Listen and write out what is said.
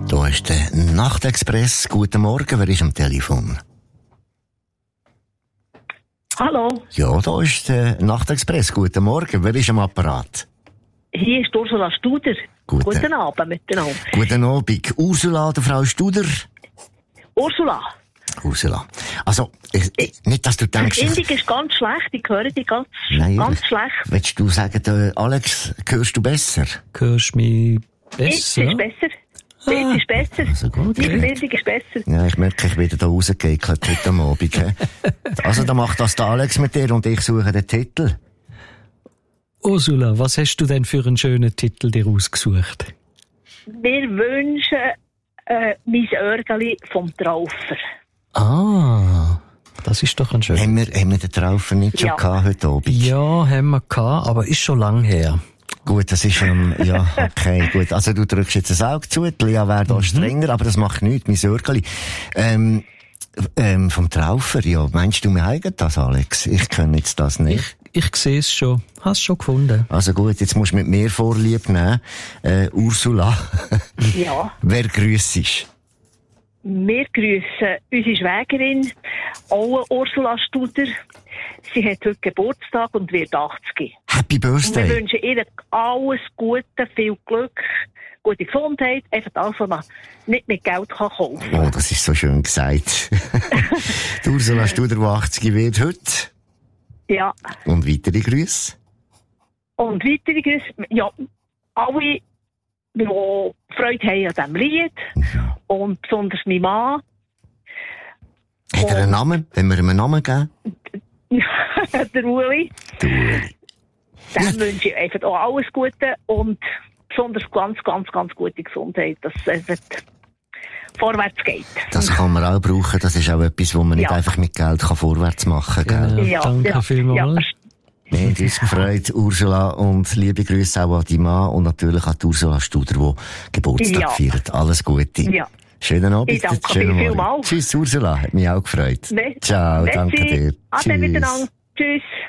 Da ist der Nachtexpress. Guten Morgen, wer ist am Telefon? Hallo, Ja, da ist der Nachtexpress. Guten Morgen, wer ist am Apparat? hier ist Ursula Studer. Guten. Guten Abend miteinander. Guten Abend. Ursula, der Frau Studer? Ursula, Ursula. Also, nicht, dass du die denkst... Verbindung ist ganz schlecht, ich höre dich ganz schlecht. Willst du sagen, Alex, hörst du besser? Hörst du mich Jetzt besser? ist besser. Jetzt ist besser. Also gut, Die Verbindung ist besser. Ja, ich merke, ich werde da rausgeekelt heute am Abend. He? Also, dann macht das der Alex mit dir und ich suche den Titel. Ursula, was hast du denn für einen schönen Titel dir ausgesucht? Wir wünschen mein Örgeli vom Traufer. Ah, das ist doch ein schöner. Haben wir den Traufer nicht schon Ja. gehabt heute Abend? Ja, haben wir gehabt, aber ist schon lang her. Gut, das ist ja, okay, gut. Also du drückst jetzt ein Auge zu, die Lea wäre da strenger, aber das macht nichts, mein Örgeli. Vom Traufer, ja, meinst du, wir eigen das, Alex? Ich kenne jetzt das nicht. Ich sehe es schon. Hast schon gefunden. Also gut, jetzt musst du mit mir Vorlieb nehmen. Ursula, Ja. wer grüssest? Wir grüssen unsere Schwägerin, auch Ursula Studer. Sie hat heute Geburtstag und wird 80. Happy Und wir Birthday. wünschen ihr alles Gute, viel Glück, gute Gesundheit, einfach alles, was man nicht mit Geld kaufen kann. Oh, das ist so schön gesagt. Die Ursula Studer, die 80 wird heute. Ja. Und weitere Grüße? Und weitere Grüße, ja, alle, die Freude haben an diesem Lied. Und besonders mein Mann. Hat er einen Namen? Wenn wir ihm einen Namen geben? Der Uli. Der Uli. Dem wünsche ich einfach auch alles Gute und besonders ganz, ganz, ganz gute Gesundheit, dass es einfach vorwärts geht. Das kann man auch brauchen. Das ist auch etwas, wo man nicht Ja. einfach mit Geld vorwärts machen kann. Gell? Ja, Danke ja, vielmals. Wir haben uns gefreut, Ursula, und liebe Grüße auch an die Mann und natürlich an die Ursula Studer, die Geburtstag Ja. feiert. Alles Gute. Ja. Schönen Abend. Ich danke schönen dir Morgen. vielmals. Tschüss, Ursula. Hat mich auch gefreut. Ne? Ciao, Merci. danke dir. Ade miteinander. Tschüss.